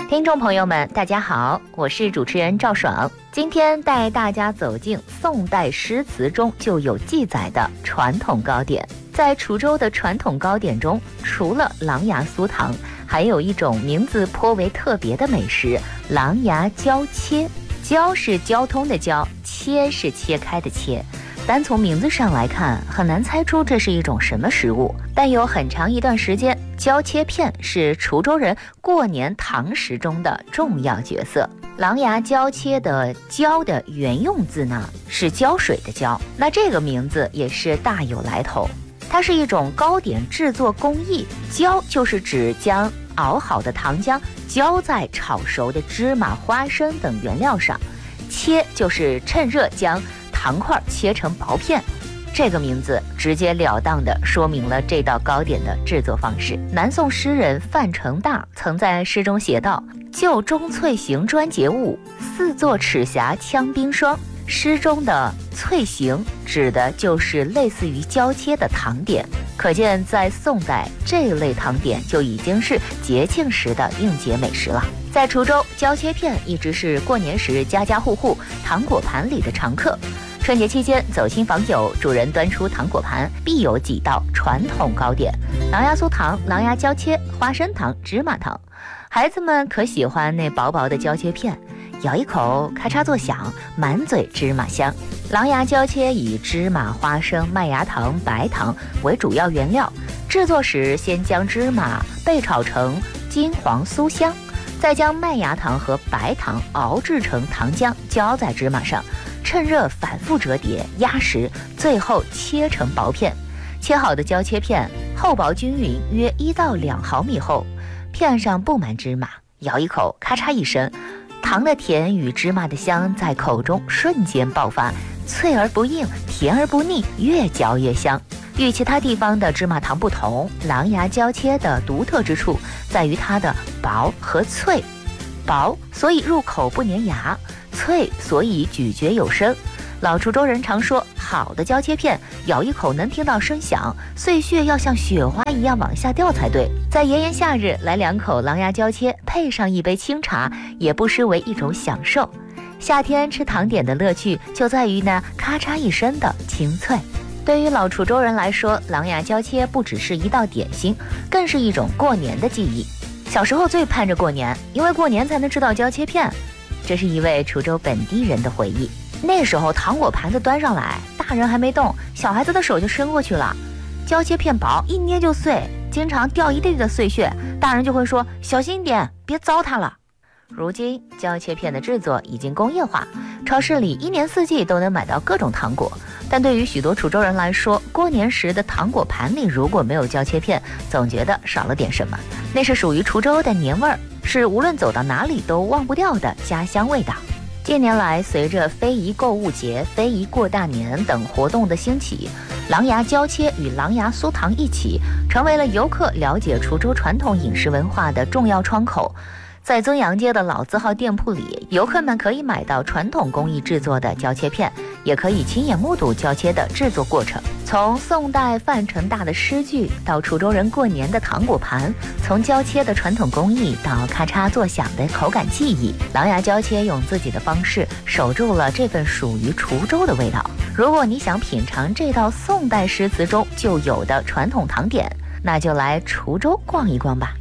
听众朋友们，大家好，我是主持人赵爽。今天带大家走进宋代诗词中就有记载的传统糕点。在滁州的传统糕点中，除了狼牙酥糖，还有一种名字颇为特别的美食——狼牙椒切。椒是交通的交，切是切开的切。单从名字上来看，很难猜出这是一种什么食物，但有很长一段时间，椒切片是滁州人过年堂食中的重要角色。狼牙椒切的椒的原用字呢是胶水的胶，那这个名字也是大有来头。它是一种糕点制作工艺，椒就是指将熬好的糖浆浇在炒熟的芝麻、花生等原料上，切就是趁热将糖块切成薄片。这个名字直截了当地说明了这道糕点的制作方式。南宋诗人范成大曾在诗中写道：就中翠行专节物，四座齿匣枪冰霜。诗中的翠行指的就是类似于椒切的糖点，可见在宋代这类糖点就已经是节庆时的应节美食了。在滁州，椒切片一直是过年时家家户户糖果盘里的常客。春节期间走亲访友，主人端出糖果盘，必有几道传统糕点：狼牙酥糖、狼牙椒切、花生糖、芝麻糖。孩子们可喜欢那薄薄的椒切片，咬一口咔嚓作响，满嘴芝麻香。狼牙椒切以芝麻、花生、麦芽糖、白糖为主要原料，制作时先将芝麻焙炒成金黄酥香，再将麦芽糖和白糖熬制成糖浆浇在芝麻上，趁热反复折叠压实，最后切成薄片。切好的椒切片厚薄均匀，约1到2毫米厚，片上布满芝麻，咬一口咔嚓一声，糖的甜与芝麻的香在口中瞬间爆发，脆而不硬，甜而不腻，越嚼越香。与其他地方的芝麻糖不同，狼牙椒切的独特之处在于它的薄和脆。薄所以入口不粘牙，脆所以咀嚼有声。老滁州人常说，好的椒切片咬一口能听到声响，碎屑要像雪花一样往下掉才对。在炎炎夏日来2口狼牙椒切，配上一杯清茶，也不失为一种享受。夏天吃糖点的乐趣就在于那咔嚓一声的清脆。对于老滁州人来说，狼牙椒切不只是一道点心，更是一种过年的记忆。小时候最盼着过年，因为过年才能吃到椒切片。这是一位滁州本地人的回忆。那时候糖果盘子端上来，大人还没动，小孩子的手就伸过去了，椒切片薄，一捏就碎，经常掉一地的碎屑，大人就会说小心点，别糟蹋了。如今椒切片的制作已经工业化，超市里1年4季都能买到各种糖果，但对于许多滁州人来说，过年时的糖果盘里如果没有椒切片，总觉得少了点什么。那是属于滁州的年味儿，是无论走到哪里都忘不掉的家乡味道。近年来，随着非遗购物节、非遗过大年等活动的兴起，狼牙椒切与狼牙酥糖一起成为了游客了解滁州传统饮食文化的重要窗口。在增阳街的老字号店铺里，游客们可以买到传统工艺制作的椒切片，也可以亲眼目睹椒切的制作过程。从宋代范成大的诗句到滁州人过年的糖果盘，从椒切的传统工艺到咔嚓作响的口感记忆，狼牙椒切用自己的方式守住了这份属于滁州的味道。如果你想品尝这道宋代诗词中就有的传统糖点，那就来滁州逛一逛吧。